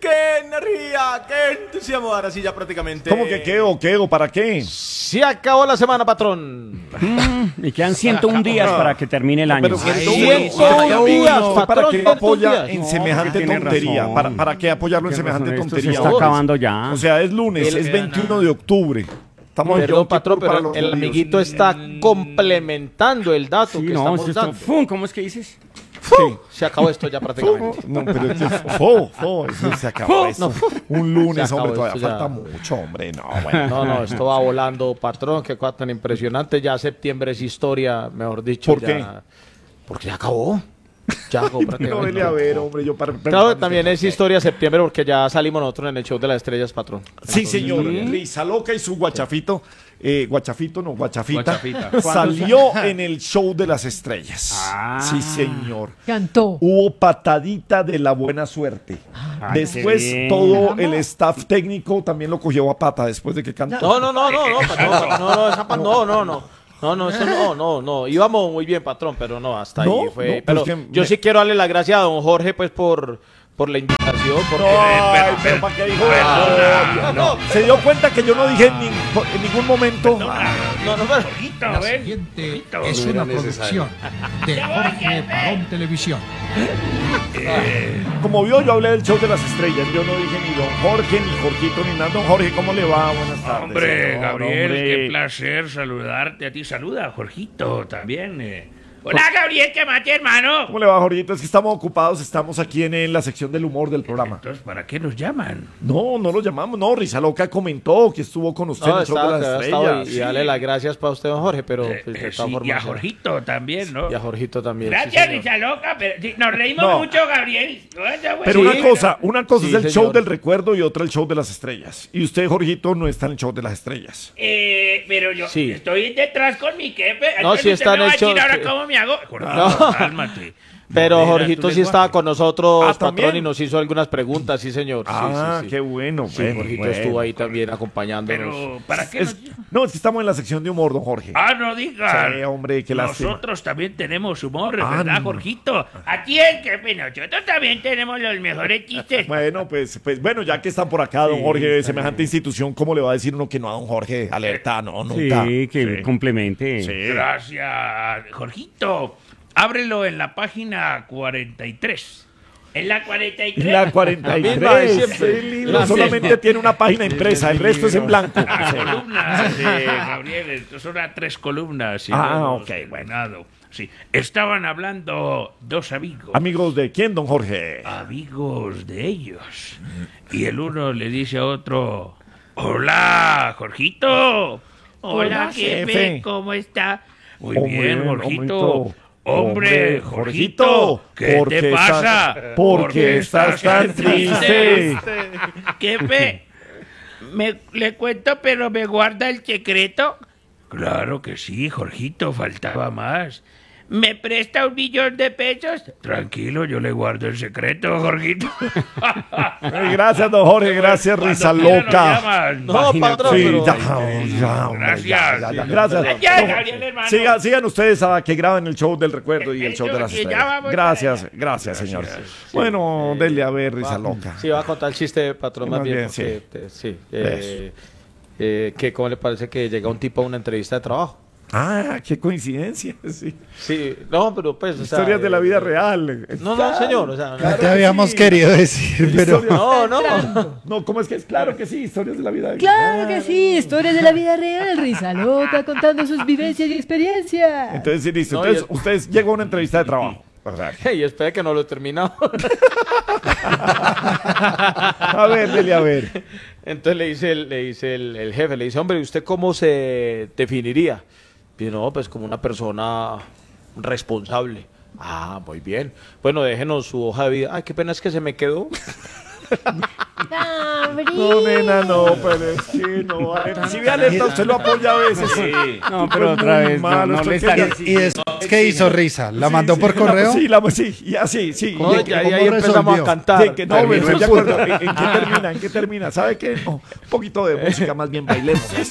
qué energía, qué entusiasmo. Ahora sí ya prácticamente. ¿Cómo que quedo? ¿Para qué? Se acabó la semana, patrón. Y quedan 101 días para que termine el año. Pero Ay, 101 días, ¿Para patrón, qué lo 101 apoya días? en No, semejante porque tiene tontería? razón. ¿Para qué apoyarlo en Tiene semejante razón, esto tontería? se está acabando ya. O sea, es lunes, es 21 de octubre. Estamos en Perdón, Yom patrón, Kippur para pero los el judíos. amiguito está complementando el dato Sí, que no, estamos esto dando. ¿cómo es que dices? Se acabó esto ya prácticamente. No, pero eso se acabó eso. Un lunes, Se acabó hombre, todavía esto ya. falta mucho, hombre. No, bueno. No, esto va volando, patrón, qué cosa tan impresionante. Ya septiembre es historia, mejor dicho. ¿Por ya, qué? Porque ya acabó. Ya acabó No, prácticamente. vele a ver, hombre, yo para... Claro, también es historia septiembre porque ya salimos nosotros en el show de las estrellas, patrón. Sí, señor. Risa Loca y su guachafito. Guachafita. Guachafita. Salió en el show de las estrellas. Ah. Sí, señor. Cantó. Hubo patadita de la buena suerte. Ah, Después qué bien. todo el staff técnico también lo cogió a pata después de que cantó. No, patrón, no. Íbamos muy bien, patrón, pero no, hasta No, ahí fue. no, pero pues que yo sí quiero darle las gracias a don Jorge, pues, por la invitación. Porque... Ay, pero ¿para qué dijo eso? No. Se dio cuenta que yo no dije en ningún momento. pero... La siguiente es una producción de Jorge Barón Televisión. Como vio, yo hablé del show de las estrellas. Yo no dije ni don Jorge, ni Jorgito, ni nada. Don Jorge, ¿cómo le va? Buenas tardes. Hombre, señor. Gabriel, Hombre. qué placer saludarte a ti. Saluda, Jorgito, también. Hola, Gabriel, ¿qué mate, hermano? ¿Cómo le va, Jorgito? Es que estamos ocupados, estamos aquí en la sección del humor del programa. Entonces, ¿para qué nos llaman? No lo llamamos, no. Risa Loca comentó que estuvo con usted en el show de las estrellas. y darle las gracias para usted, don Jorge, pero pues, de todas Sí, y formas, a Jorgito también, ¿no? y a Jorgito también. sí, Gracias, señor. Risa Loca, pero sí, nos reímos No. mucho, Gabriel. Pero una cosa Sí, es el señor. show del recuerdo y otra el show de las estrellas. Y usted, Jorgito, no está en el show de las estrellas. Pero yo Sí. estoy detrás con mi jefe. No, Entonces sí usted está me en va el a decir show, ahora sí. cómo me hago. Jorgito, No. cálmate. Pero Modera Jorgito tu sí lenguaje. estaba con nosotros, Ah, patrón, ¿también? y nos hizo algunas preguntas, sí, señor. Sí. Qué bueno. Sí, Jorgito estuvo ahí también acompañándonos. Pero, ¿para qué Es nos... que estamos en la sección de humor, don Jorge. No digas. Sí, hombre, qué lástima. Nosotros también tenemos humor, Ah, ¿verdad, no. Jorgito? A ti es que nosotros también tenemos los mejores chistes. Bueno, pues bueno, ya que están por acá, don Jorge, de semejante institución, ¿cómo le va a decir uno que no a don Jorge? Alerta, no, nunca. Sí, que complemente. Gracias, Jorgito. Ábrelo en la página 43. En la 43. La 43. siempre. El libro La solamente misma. tiene una página impresa, el resto es en blanco. Las columnas, Gabriel, estos son las 3 columnas. y luego Ok, ordenado. Sí, estaban hablando dos amigos. Amigos de quién, don Jorge. Amigos de ellos. Y el uno le dice a otro: Hola, Jorgito. Hola, jefe, ¿cómo está? Muy bien, Jorgito. Hombre, Jorgito, ¿qué te pasa? ¿Por qué estás tan triste? Jefe, le cuento, pero me guarda el secreto. Claro que sí, Jorgito, faltaba más. ¿Me presta 1.000.000 de pesos? Tranquilo, yo le guardo el secreto, Jorgito. Gracias, don Jorge, gracias, Risa Cuando quiera nos Loca. llaman. No, patrón, Sí, pero... hombre, Gracias. Gracias. Gracias, Gabriel, hermano. Sigan ustedes a que graben el show del recuerdo y el show de las Ya estrellas. vamos Gracias, señor. Bueno, dele a ver, Risa Loca. Sí, va a contar el chiste, patrón, más Más bien. bien, Porque, que ¿cómo le parece que llega un tipo a una entrevista de trabajo? Qué coincidencia, sí. Sí, no, pero pues... o sea, Historias de la vida real. No, señor, o sea... No te habíamos querido decir, pero No, ¿cómo es que es? Claro que sí, historias de la vida. Claro que sí, historias de la vida real, Risa Loca contando sus vivencias y experiencias. Entonces, sí, listo. No, Entonces, y- ustedes llegan a una entrevista de trabajo. O sea, Y espera que no lo he terminado. a ver, dele a ver. Entonces le dice el jefe, le dice, hombre, ¿y usted cómo se definiría? Y no, pues como una persona responsable. Muy bien. Bueno, déjenos su hoja de vida. Ay, qué pena es que se me quedó. No, nena, no, pero es que no. Si ve alerta, usted lo apoya a veces. Sí. No, pero otra vez, no le están... ¿y después qué hizo Risa? ¿La mandó por correo? Sí, y así, sí. No, Y- y ahí ¿cómo empezamos resolvió? a cantar. Sí, que no, Terminó estoy el de punto. acuerdo. ¿En qué termina? ¿En qué termina? ¿Sabe qué? No, un poquito de música, más bien bailemos.